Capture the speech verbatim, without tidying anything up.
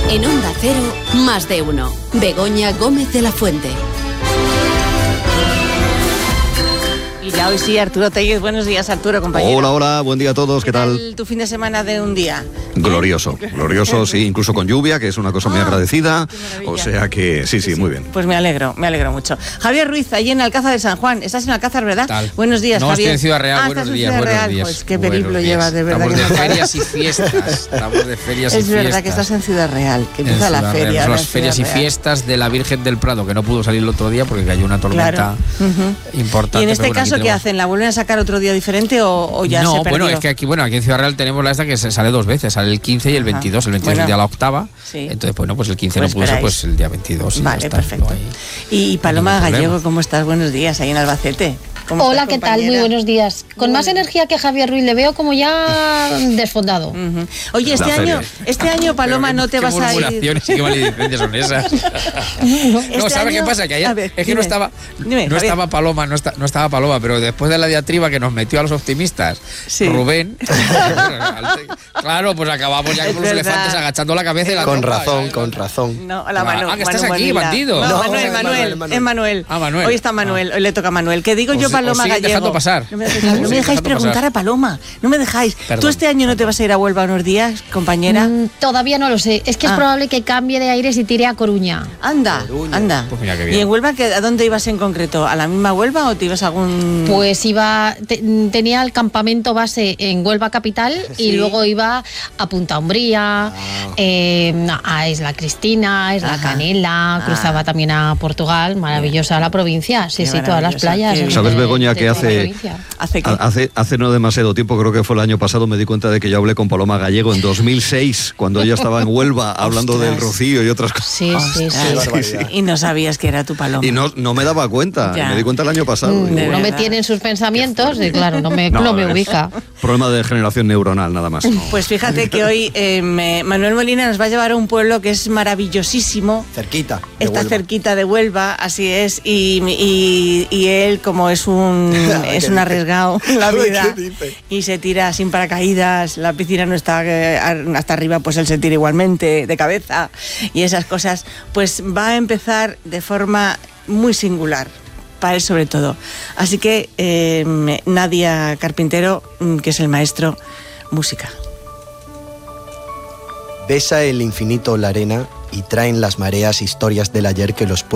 En Onda Cero, más de uno. Begoña Gómez de la Fuente. Y ya hoy sí, Arturo Tellez. Buenos días, Arturo, compañero. Hola, hola, buen día a todos, ¿qué tal? ¿Tu fin de semana de un día? Glorioso, glorioso, sí, incluso con lluvia, que es una cosa muy Ah, agradecida. qué maravilla. O sea que, sí, sí, muy bien. Pues me alegro, me alegro mucho. Javier Ruiz, allí en Alcázar de San Juan. ¿Estás en Alcázar, verdad? Tal. Buenos días, no, Javier. estoy en Ciudad Real, ah, buenos estás en días, Ciudad buenos Real. días. Pues qué Buenos periplo días. llevas, de verdad. Estamos que de no sabes. ferias y fiestas. Estamos de ferias y Es fiestas. verdad que estás en Ciudad Real, que En empieza la Ciudad Real. feria. Son la las ferias y Ciudad Real. fiestas de la Virgen del Prado, que no pudo salir el otro día porque cayó una tormenta Claro. Uh-huh. importante. ¿Y en este pero bueno, caso aquí qué tenemos- hacen? ¿La vuelven a sacar otro día diferente o, o ya no, se perdió? bueno, es que aquí, bueno, aquí en Ciudad Real tenemos la esta que se sale dos veces, sale el quince y el veintidós. El veintidós Bueno, es el día de la octava. sí. Entonces, bueno, pues el quince Pues no pudo ser, esperáis. pues el día veintidós. Y Vale, ya está, perfecto. no hay- Y Paloma ningún problema. Gallego, ¿cómo estás? Buenos días, ahí en Albacete. ¿Cómo Hola, estás, ¿qué tal? Muy compañera? buenos días. Con más energía que Javier Ruiz, le veo como ya desfondado. Ujú. Oye, este La año, feria. este año Paloma, Pero no qué- te qué vas a ir. murmuraciones y qué maledicencias son esas. No, Este ¿sabes año- qué pasa? Que a ayer ver, es que dime. no estaba, Dime, no Javier. estaba Paloma, no, está- no estaba Paloma, pero después de la diatriba que nos metió a los optimistas, Sí. Rubén, claro, pues acabamos ya Es con los verdad. elefantes agachando la cabeza y la Con trompa, razón, ya. con razón. No, la Ah, Manu, ah, que estás Manu aquí, Bonilla. bandido. No, No, Manuel, es Manuel, Manuel, Manuel. es Manuel. Ah, Manuel. Hoy está Manuel, hoy le toca a Manuel. Que digo Os- yo, os Paloma siguen Gallego. dejando pasar. No me dejáis, Os no me siguen dejáis dejando preguntar pasar. a Paloma. No me dejáis. ¿Tú Perdón, este año no te perdón. vas a ir a Huelva unos días, compañera? Mm, todavía no lo sé. Es que Ah. es probable que cambie de aires y tire a Coruña. Anda, anda. Pues mira qué bien. ¿Y en Huelva qué- a dónde ibas en concreto? ¿A la misma Huelva o te ibas a algún...? Pues iba, te- tenía el campamento base en Huelva capital Sí. y luego iba a Punta Umbría, eh, a Isla Cristina, a Isla Ajá. Canela, Ah. cruzaba también a Portugal, maravillosa la provincia. Sí, Qué sí, todas las maravillosa, playas. qué bien. ¿Sabes, de- Begoña, de que toda la hace- provincia. ¿Hace qué? Ha- Hace, hace no demasiado tiempo, creo que fue el año pasado, me di cuenta de que yo hablé con Paloma Gallego en dos mil seis, cuando ella estaba en Huelva hablando Ostras. del rocío y otras cosas. Sí, sí, sí. Ostras. sí, sí. Y no sabías que era tu Paloma. Y no, no me daba cuenta, Ya. me di cuenta el año pasado. Mm, Digo, De no me verdad. tiene en sus pensamientos y claro, no me, No, no me es ubica. Problema de generación neuronal, nada más. Pues fíjate que hoy eh, me- Manuel Molina nos va a llevar a un pueblo que es maravillosísimo. Cerquita. de Está Huelva. cerquita de Huelva, así es, y, y- y él, como es un es ¿Qué un dice? arriesgado en la ¿Qué vida dice? y se tira sin paracaídas, la piscina no está eh, hasta arriba, pues él se tira igualmente de cabeza y esas cosas, pues va a empezar de forma muy singular. Para él sobre todo. Así que eh, Nadia Carpintero, mm, que es el maestro, música. Besa el infinito la arena y traen las mareas historias del ayer que los